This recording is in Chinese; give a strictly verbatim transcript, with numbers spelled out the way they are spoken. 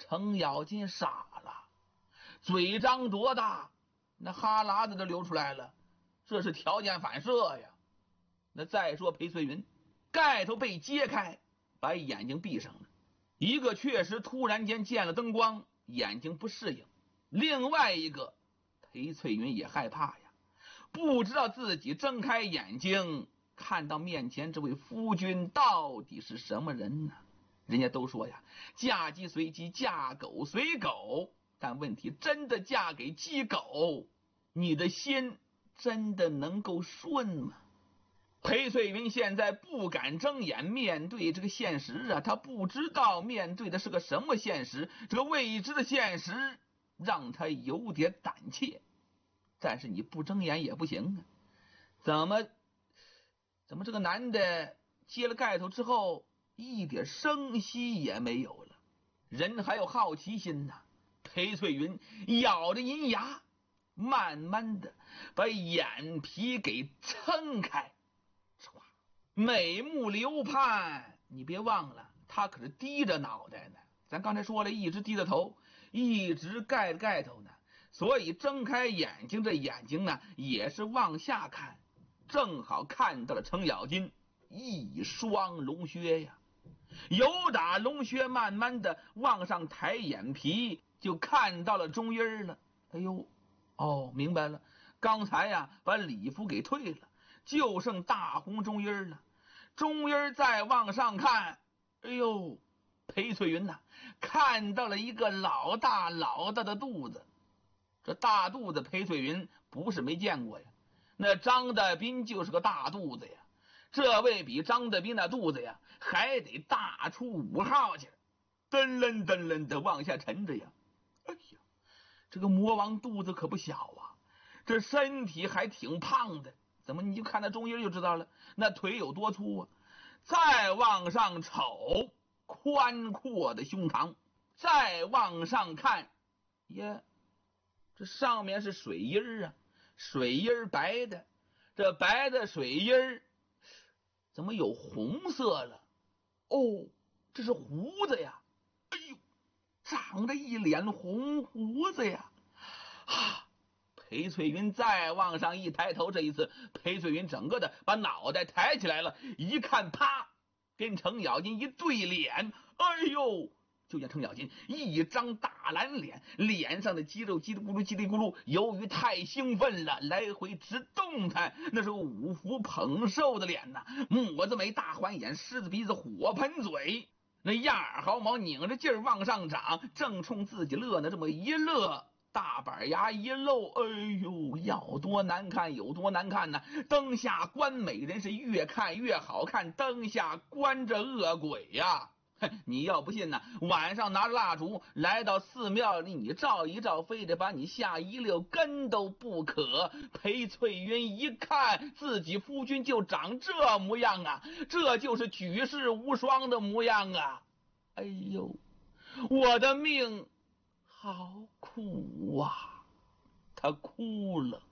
程咬金傻了，嘴张多大，那哈喇子都流出来了，这是条件反射呀。那再说裴翠云，盖头被揭开，把眼睛闭上了，一个确实突然间见了灯光，眼睛不适应，另外一个裴翠云也害怕呀，不知道自己睁开眼睛看到面前这位夫君到底是什么人呢？人家都说呀，嫁鸡随鸡，嫁狗随狗，但问题真的嫁给鸡狗，你的心真的能够顺吗？裴翠云现在不敢睁眼面对这个现实啊，他不知道面对的是个什么现实，这个未知的现实让他有点胆怯。但是你不睁眼也不行啊，怎么怎么这个男的揭了盖头之后一点声息也没有了？人还有好奇心呢。裴翠云咬着银牙，慢慢的把眼皮给撑开，美目流盼，你别忘了他可是低着脑袋呢，咱刚才说了，一直低着头，一直盖着盖头呢，所以睁开眼睛，这眼睛呢也是往下看，正好看到了程咬金一双龙靴呀。由打龙靴慢慢的往上抬眼皮，就看到了中音了。哎呦，哦，明白了，刚才呀把礼服给退了，就剩大红中音了。中音再往上看，哎呦，裴翠云呐，看到了一个老大老大的肚子。这大肚子裴翠云不是没见过呀，那张大斌就是个大肚子呀，这位比张大斌那肚子呀还得大出五号去，噔楞噔楞的往下沉着呀。哎呀，这个魔王肚子可不小啊，这身体还挺胖的，怎么你就看那中音就知道了，那腿有多粗啊。再往上瞅，宽阔的胸膛，再往上看，耶，这上面是水印啊，水印白的，这白的水印怎么有红色了？哦，这是胡子呀！哎呦，长着一脸红胡子呀！啊，裴翠云再往上一抬头，这一次裴翠云整个的把脑袋抬起来了，一看，啪，跟程咬金一对脸，哎呦！就见程咬金一张大蓝脸，脸上的肌肉叽里咕噜叽里咕噜，由于太兴奋了，来回直动弹，那是五福捧寿的脸呐，抹子眉大环眼，狮子鼻子火盆嘴，那样儿毫毛拧着劲儿往上长，正冲自己乐呢，这么一乐，大板牙一露，哎呦，要多难看有多难看呢！灯下观美人是越看越好看，灯下观着恶鬼呀！你要不信呢，晚上拿着蜡烛来到寺庙里，你照一照，非得把你吓一溜根都不可。裴翠云一看自己夫君就长这模样啊，这就是举世无双的模样啊！哎呦，我的命好苦啊！他哭了。